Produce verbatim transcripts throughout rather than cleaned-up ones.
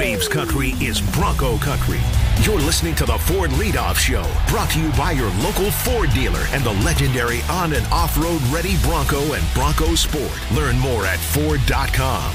Braves country is Bronco country. You're listening to the Ford Leadoff Show, brought to you by your local Ford dealer and the legendary on- and off-road ready Bronco and Bronco Sport. Learn more at Ford dot com.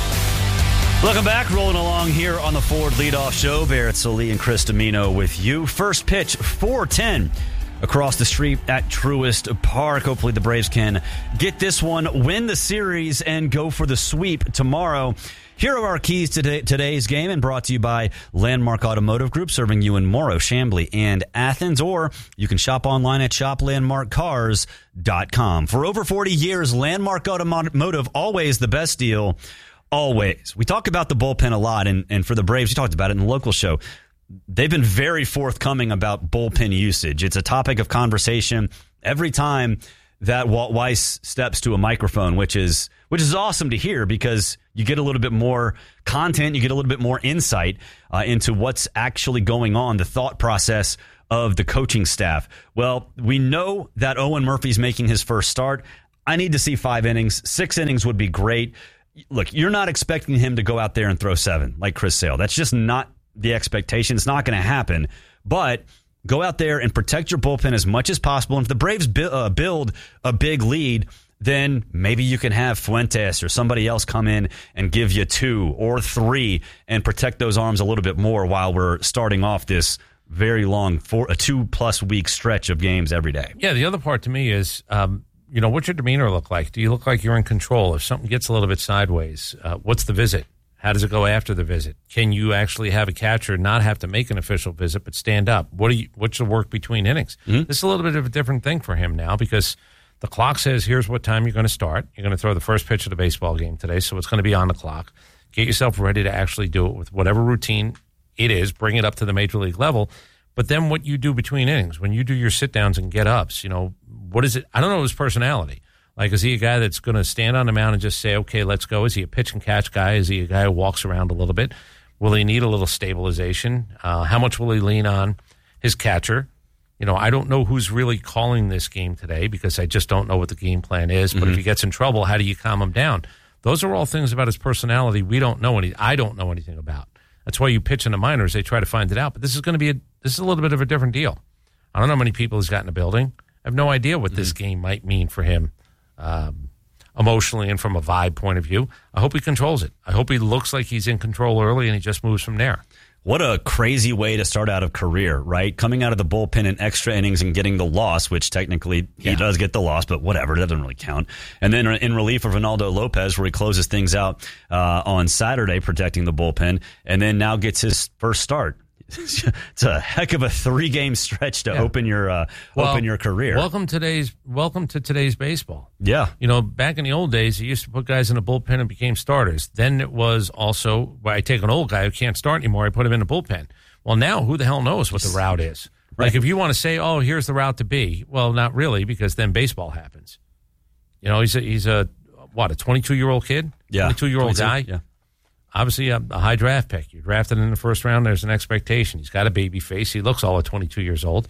Welcome back. Rolling along here on the Ford Leadoff Show. Barrett Salee and Chris Domino with you. First pitch, four ten across the street at Truist Park. Hopefully the Braves can get this one, win the series, and go for the sweep tomorrow. Here are our keys to today, today's game, and brought to you by Landmark Automotive Group, serving you in Morrow, Chamblee, and Athens. Or you can shop online at shop landmark cars dot com. For over forty years, Landmark Automotive, always the best deal, always. We talk about the bullpen a lot, and, and for the Braves, we talked about it in the local show. They've been very forthcoming about bullpen usage. It's a topic of conversation every time that Walt Weiss steps to a microphone, which is which is awesome to hear, because you get a little bit more content, you get a little bit more insight uh, into what's actually going on, the thought process of the coaching staff. Well, we know that Owen Murphy's making his first start. I need to see five innings. Six innings would be great. Look, you're not expecting him to go out there and throw seven like Chris Sale. That's just not the expectation. It's not going to happen. But go out there and protect your bullpen as much as possible. And if the Braves bu- uh, build a big lead, then maybe you can have Fuentes or somebody else come in and give you two or three and protect those arms a little bit more while we're starting off this very long, four, a two-plus week stretch of games every day. Yeah, the other part to me is, um, you know, what's your demeanor look like? Do you look like you're in control? If something gets a little bit sideways, uh, what's the visit? How does it go after the visit? Can you actually have a catcher not have to make an official visit but stand up? What do you? What's the work between innings? Mm-hmm. This is a little bit of a different thing for him now, because the clock says here's what time you're going to start. You're going to throw the first pitch of the baseball game today, so it's going to be on the clock. Get yourself ready to actually do it with whatever routine it is. Bring it up to the major league level. But then what you do between innings, when you do your sit-downs and get-ups, you know, what is it? I don't know his personality. Like, is he a guy that's going to stand on the mound and just say, okay, let's go? Is he a pitch and catch guy? Is he a guy who walks around a little bit? Will he need a little stabilization? Uh, how much will he lean on his catcher? You know, I don't know who's really calling this game today, because I just don't know what the game plan is. But mm-hmm. if he gets in trouble, how do you calm him down? Those are all things about his personality we don't know any. I don't know anything about. That's why you pitch in the minors. They try to find it out. But this is going to be a, this is a little bit of a different deal. I don't know how many people he's got in the building. I have no idea what mm-hmm. this game might mean for him. Um, emotionally and from a vibe point of view. I hope he controls it. I hope he looks like he's in control early and he just moves from there. What a crazy way to start out a career, right? Coming out of the bullpen in extra innings and getting the loss, which technically he yeah. does get the loss, but whatever, that doesn't really count. And then in relief of Ronaldo Lopez, where he closes things out uh, on Saturday, protecting the bullpen, and then now gets his first start. It's a heck of a three-game stretch to yeah. open your uh, well, open your career. Welcome today's welcome to today's baseball. Yeah, you know, back in the old days, you used to put guys in the bullpen and became starters. Then it was also, well, I take an old guy who can't start anymore, I put him in the bullpen. Well, now who the hell knows what the route is? Right. Like, if you want to say, oh, here's the route to be, well, not really, because then baseball happens. You know, he's a, he's a what a twenty-two-year-old kid, yeah, twenty-two-year-old guy, yeah. Obviously, a, a high draft pick. You're drafted in the first round. There's an expectation. He's got a baby face. He looks all at twenty-two years old.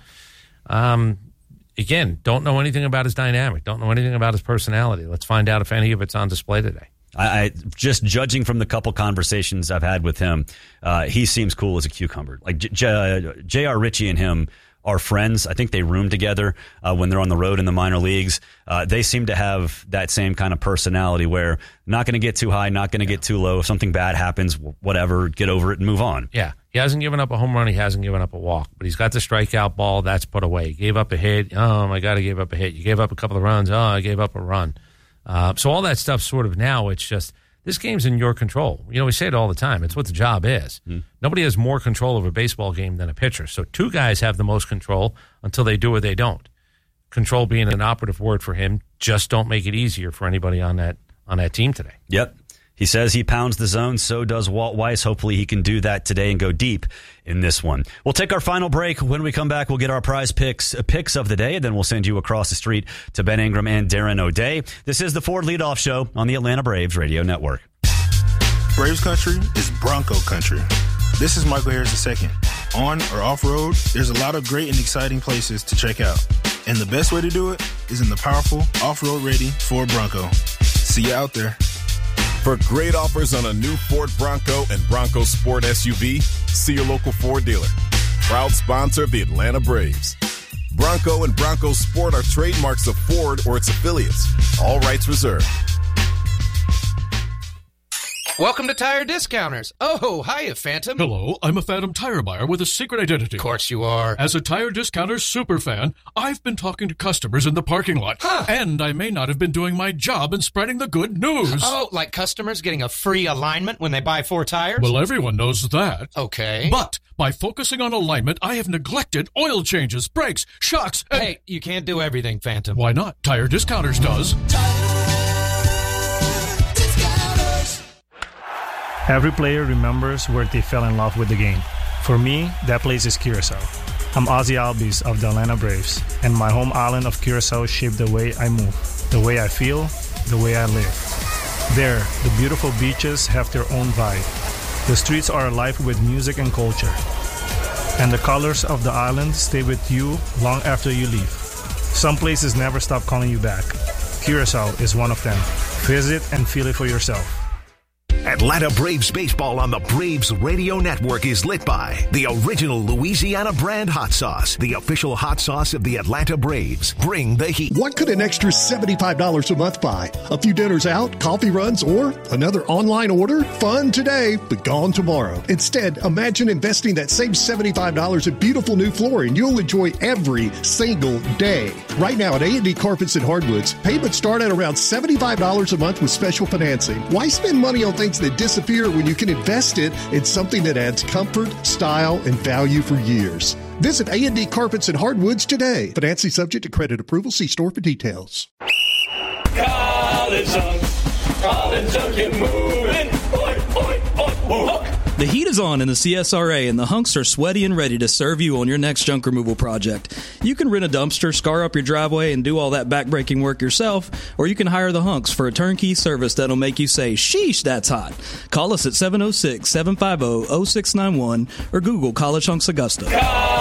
Um, again, don't know anything about his dynamic. Don't know anything about his personality. Let's find out if any of it's on display today. I, I just judging from the couple conversations I've had with him, uh, he seems cool as a cucumber. Like J- J- J R Ritchie and him are friends. I think they room together uh, when they're on the road in the minor leagues. Uh, they seem to have that same kind of personality where not going to get too high, not going to yeah. get too low. If something bad happens, whatever, get over it and move on. Yeah. He hasn't given up a home run. He hasn't given up a walk. But he's got the strikeout ball. That's put away. He gave up a hit. Oh, my God, I gave up a hit. You gave up a couple of runs. Oh, I gave up a run. Uh, so all that stuff sort of now, it's just, this game's in your control. You know, we say it all the time. It's what the job is. Mm. Nobody has more control over a baseball game than a pitcher. So two guys have the most control until they do or they don't. Control being an operative word for him. Just don't make it easier for anybody on that on that team today. Yep. He says he pounds the zone. So does Walt Weiss. Hopefully he can do that today and go deep in this one. We'll take our final break. When we come back, we'll get our prize picks picks of the day, and then we'll send you across the street to Ben Ingram and Darren O'Day. This is the Ford Leadoff Show on the Atlanta Braves Radio Network. Braves country is Bronco country. This is Michael Harris the second. On or off-road, there's a lot of great and exciting places to check out. And the best way to do it is in the powerful, off-road ready Ford Bronco. See you out there. For great offers on a new Ford Bronco and Bronco Sport S U V, see your local Ford dealer. Proud sponsor of the Atlanta Braves. Bronco and Bronco Sport are trademarks of Ford or its affiliates. All rights reserved. Welcome to Tire Discounters. Oh, hiya, Phantom. Hello, I'm a Phantom tire buyer with a secret identity. Of course you are. As a Tire Discounters superfan, I've been talking to customers in the parking lot. Huh. And I may not have been doing my job in spreading the good news. Oh, like customers getting a free alignment when they buy four tires? Well, everyone knows that. Okay. But by focusing on alignment, I have neglected oil changes, brakes, shocks, and... Hey, you can't do everything, Phantom. Why not? Tire Discounters does. Every player remembers where they fell in love with the game. For me, that place is Curacao. I'm Ozzy Albies of the Atlanta Braves, and my home island of Curacao shaped the way I move, the way I feel, the way I live. There, the beautiful beaches have their own vibe. The streets are alive with music and culture. And the colors of the island stay with you long after you leave. Some places never stop calling you back. Curacao is one of them. Visit and feel it for yourself. Atlanta Braves baseball on the Braves Radio Network is lit by the original Louisiana brand hot sauce, the official hot sauce of the Atlanta Braves. Bring the heat. What could an extra seventy-five dollars a month buy? A few dinners out, coffee runs, or another online order? Fun today, but gone tomorrow. Instead, imagine investing that same seventy-five dollars in beautiful new flooring you'll enjoy every single day. Right now at A and D Carpets and Hardwoods, payments start at around seventy-five dollars a month with special financing. Why spend money on things that disappear when you can invest it in something that adds comfort, style, and value for years? Visit A and D Carpets and Hardwoods today. Financing subject to credit approval. See store for details. College Hunk, College Hunk, get moving. Oy, oy, oy, oy. The heat is on in the C S R A, and the hunks are sweaty and ready to serve you on your next junk removal project. You can rent a dumpster, scar up your driveway, and do all that backbreaking work yourself, or you can hire the hunks for a turnkey service that'll make you say, sheesh, that's hot. Call us at seven oh six, seven five oh, oh six nine one or Google College Hunks Augusta.